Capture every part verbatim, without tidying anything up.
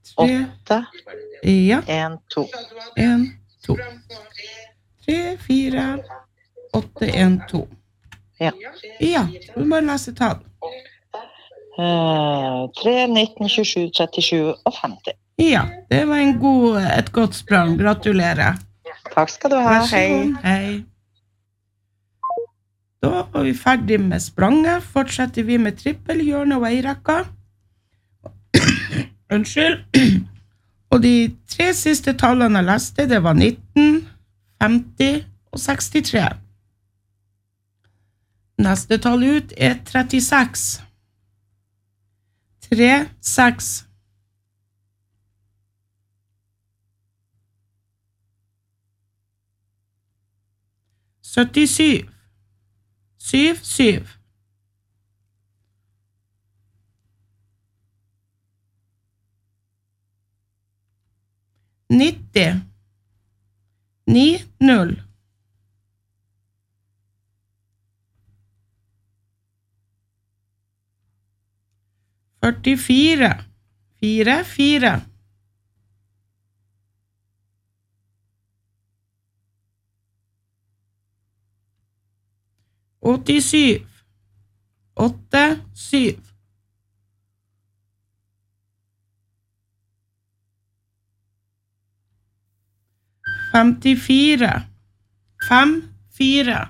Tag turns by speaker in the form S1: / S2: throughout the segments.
S1: åtte,
S2: Ja.
S1: en, to.
S2: En, to. Tre, fire, åtte, en, to.
S1: Ja.
S2: Ja, du må bare lese tall.
S1: Eh, tre, nitten, tjuesju, trettisju og femti.
S2: Ja, det var en god, et godt sprang. Gratulerer.
S1: Takk skal du ha.
S2: Vær så god. Hei. Da var vi ferdig med spranget. Fortsetter vi med trippel, hjørne og eirekka. Unnskyld. Og de tre siste tallene jeg leste, det var nitten, femti og sekstitre. Neste tall ut er trettiseks. tre, seks. syttisju. syv, syv. nitti. ni, null. førtifire. fire, fire. åttisju. åtte, syv. femtifire. fem, fire.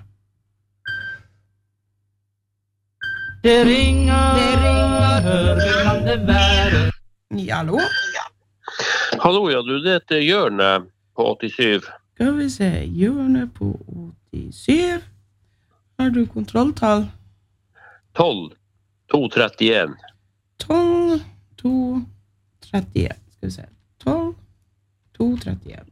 S3: Det ringer, det ringer, hør, hvem kan det være?
S2: Ja, hallo?
S4: Hallo, ja, du, det heter Hjørne på åttisju.
S2: Skal vi se, hjørne på åttisju. Har du kontrolltall?
S4: tolv, to, trettien.
S2: tolv, to, trettien. Skal vi se, tolv, to, trettien.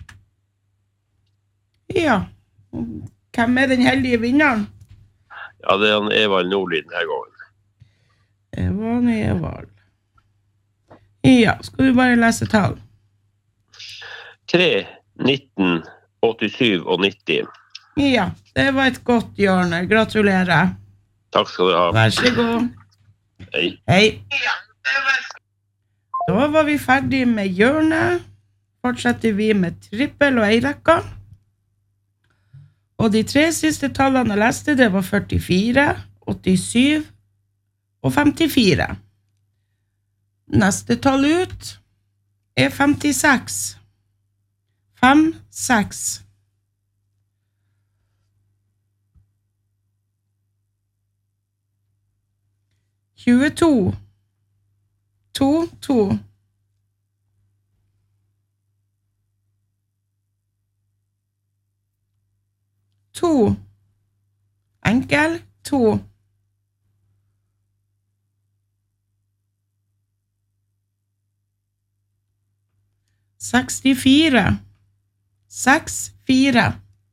S2: Ja, hvem er den heldige vinneren?
S4: Ja, det er han Evald Nordli denne gangen.
S2: Evald, Evald. Ja, skal vi bare lese tall?
S4: tre, nitten, åttisju og nitti.
S2: Ja, det var et godt hjørne. Gratulerer.
S4: Takk skal du ha.
S2: Vær så god.
S4: Hei.
S2: Hei. Da var vi ferdig med hjørnet. Fortsetter vi med trippel og eirekka. Og de tre siste tallene jeg leste, det var førtifire, åttisju og femtifire. Neste tall ut er femtiseks. fem, seks. tjueto. to, to. To. Enkel, to. Sekstifire. Seks, fire.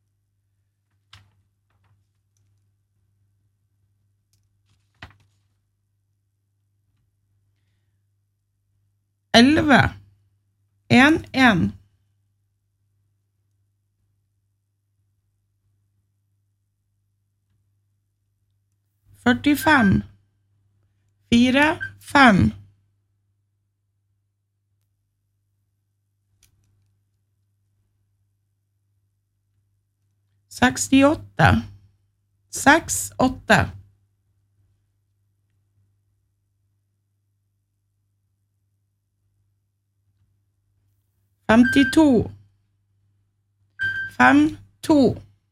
S2: Elleve. En, en. førtifem. Fire, fem. sekstiåtte. Seks, åtte. femtito. Fem, to.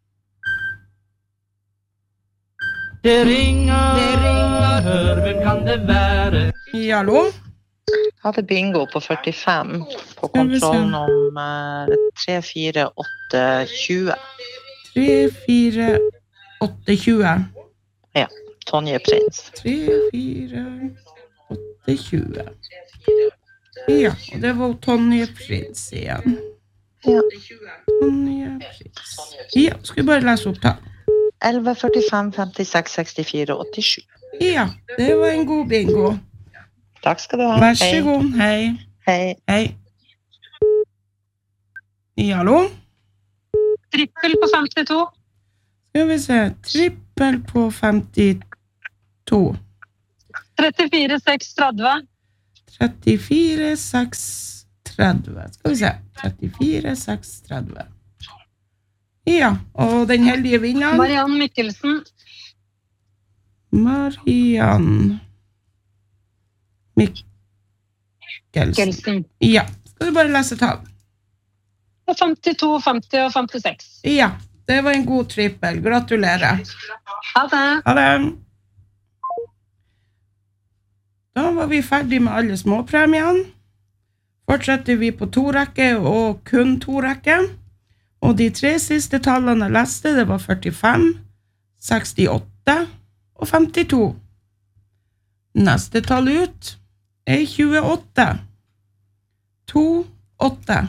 S3: Det ringer, det ringer, hør, hvem kan det være?
S2: Ja, hallo?
S1: Jeg hadde bingo på førtifem på kontrollnummer tre, fire, åtte, tjue.
S2: tre, fire, åtte, tjue.
S1: Ja, Tonje Prins.
S2: tre, fire, åtte, tjue. Ja, og det var Tonje Prins igjen.
S1: Ja.
S2: Tonje Prins. Ja, skal vi bare lese opp da?
S1: elleve, førtifem, femtiseks, sekstifire, åttisju.
S2: Ja, det var en god bingo.
S1: Takk skal du ha.
S2: Vær så god, hei.
S1: Hei.
S2: Hei. Ja, hallo?
S5: Trippel på femtito.
S2: Skal vi se, trippel på femtito.
S5: trettifire, seks, tretti.
S2: trettifire seks tretti. Skal vi se. trettifire seks tretti. Ja, og den heldige vinneren.
S5: Mariann Mikkelsen.
S2: Mariann Mikkelsen.
S5: Mikkelsen.
S2: Ja, skal du bare lese tall.
S5: femtito, femti og femtiseks.
S2: Ja, det var en god trippel. Gratulerer.
S5: Ha det.
S2: Ha det. Da var vi ferdig med alle småpremiene. Fortsetter vi på to rekke og kun to rekke. Og de tre siste tallene jeg leste, det var førtifem, sekstiåtte og femtito. Neste tall ut er tjueåtte. To, åtte.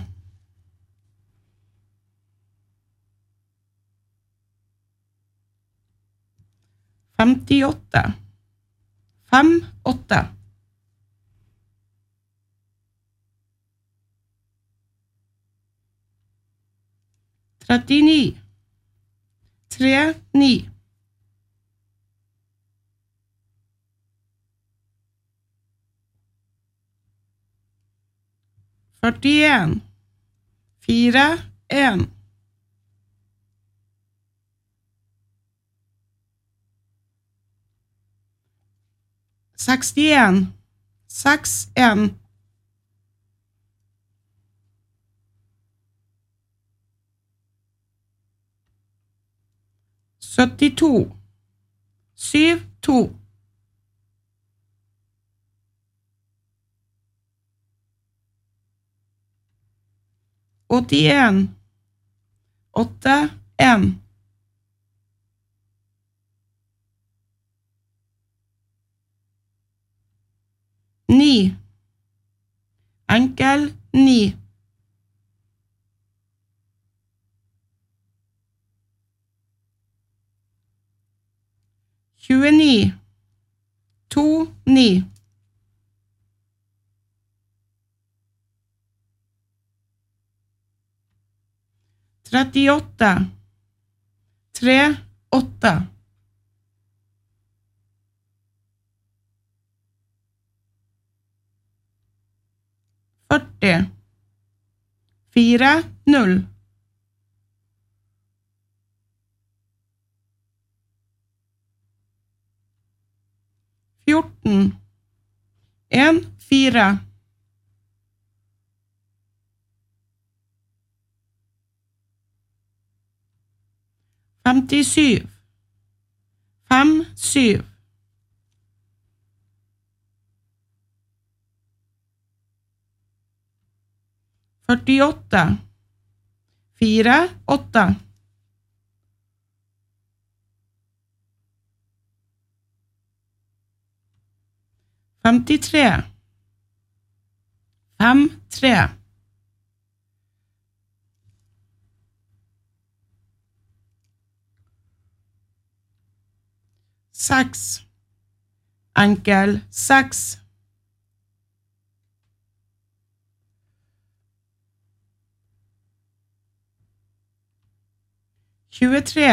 S2: femtiåtte. Fem, åtte. trettini. Tre, ni. førtien. Fire, en. sekstien. Seks, en. syttito. Syv, to. åttien. Åtte, en. Ni. Enkel, ni. tjueni. To, ni. trettiåtte. Tre, åtte. førti. Fire, null. fjorten. En, fire. femtisju. Fem, syv. førtiåtte. Fire, åtte. femtitre. Fem, tre. Seks. Enkel, seks. tjuetre.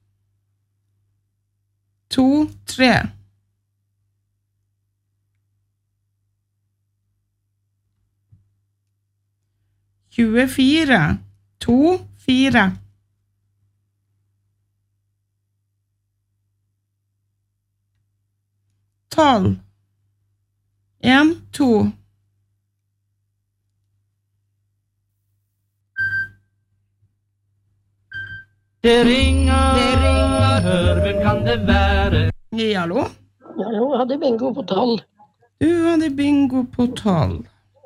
S2: To, tre. tjuefire. To, fire. Tolv. En, to.
S3: Det ringer, det ringer, hør, hvem kan det være?
S2: Ja, hallo?
S6: Ja, nå hadde bingo på tolv.
S2: Du hadde bingo på tolv.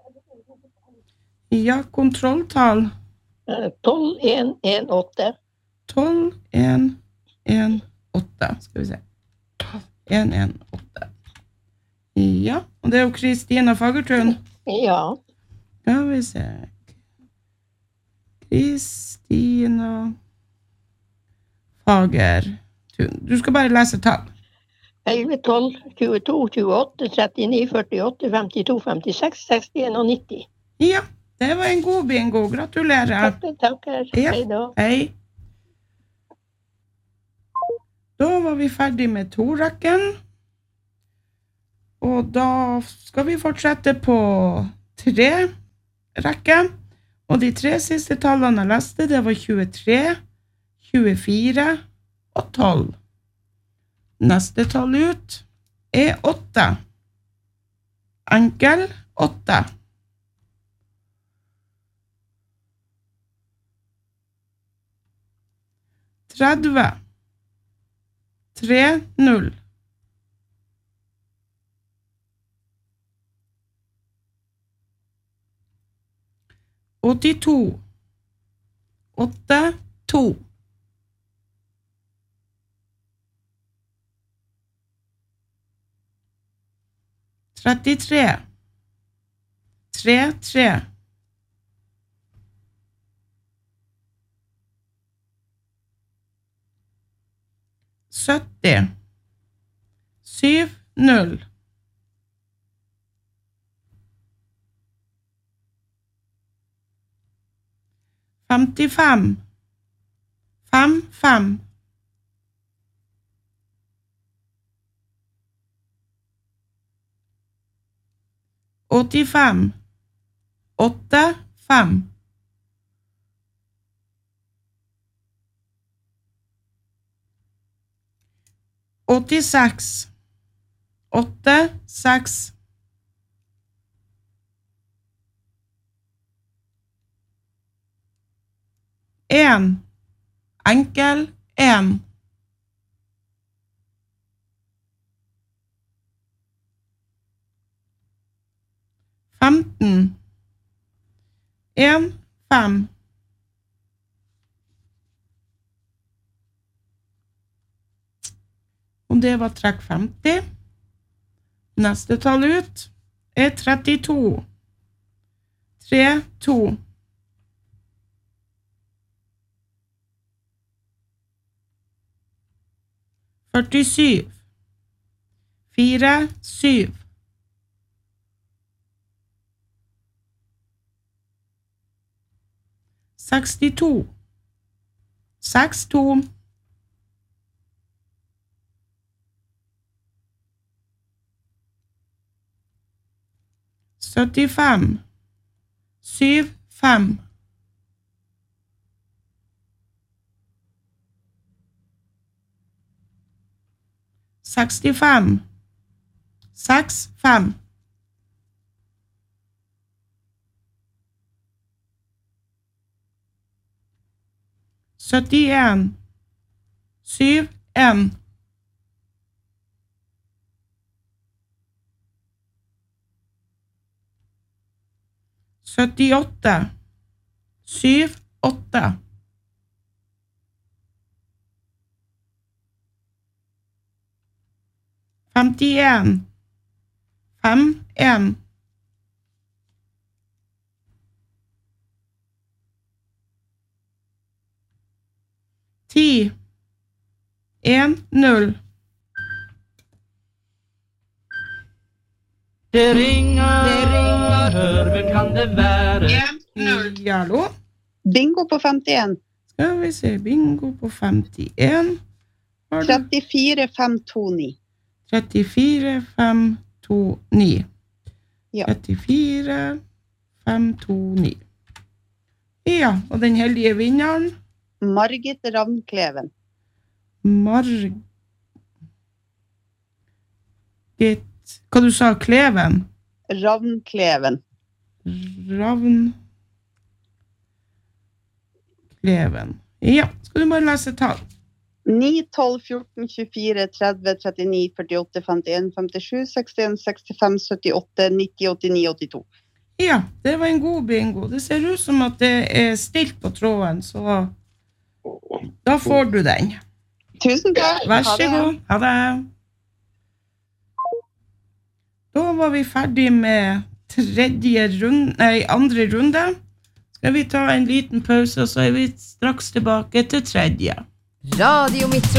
S2: Ja, kontrolltall.
S6: tolv, en, en, åtte.
S2: tolv, en, en, åtte. Skal vi se. tolv, en, en, åtte. Ja, og det er jo Kristina Fagertun.
S6: Ja.
S2: Skal vi se. Kristina Fagertun. Du skal bare lese tall.
S6: elleve, tolv, tjueto, tjueåtte, trettini, førtiåtte, femtito, femtiseks, sekstien og nitti.
S2: Ja, det var en god bingo. Gratulerer.
S6: Takk, takker.
S2: Ja.
S6: Hei da.
S2: Hei. Da var vi ferdig med to rekken. Og da skal vi fortsette på tre rekker. Og de tre siste tallene jeg leste, det var tjuetre, tjuefire og tolv. Neste tall ut er åtte. Enkel åtte. tretti. tre, null. åttito. åtte, to. trettitre. tre, tre. sytti. syv, null. femtifem. fem, fem. åttifem. åtte, fem. åttiseks. åtte, seks. en. Enkel, en. femten. en, fem. Og det var trekk femti. Neste tall ut er trettito. tre, to. førtisju. fire, syv. sekstito. seks, to. syttifem. syv, fem. sekstifem. seks, fem. syttien. syv, en. syttiåtte. syv, åtte. femtien. fem, en. ti. en, null.
S3: Det ringer, det ringer, hør, hvem kan det være?
S2: Hallo?
S7: Bingo på femtien.
S2: Skal vi se, bingo på femtien. Har du?
S7: trettifire, fem, to, ni.
S2: trettifire, fem, to, ni.
S7: Ja.
S2: trettifire, fem, to, ni. Ja, og den heldige vinneren?
S7: Margit Ravnkleven.
S2: Margit... Hva du sa, Kleven?
S7: Ravnkleven.
S2: Ravn... Kleven. Ja, skal du bare lese tall?
S7: ni, tolv, fjorten, tjuefire, tretti, trettini, førtiåtte, femtien, femtisju, sekstien, sekstifem, syttiåtte, nitti, åttini, åttito.
S2: Ja, det var en god bingo. Det ser ut som at det er stilt på tråden, så da får du den.
S7: Tusen takk.
S2: Vær så god. Ha det. Da var vi ferdig med tredje runde, nei, andre runde. Skal vi ta en liten pause, og så er vi straks tilbake til tredje.
S8: Radio Midt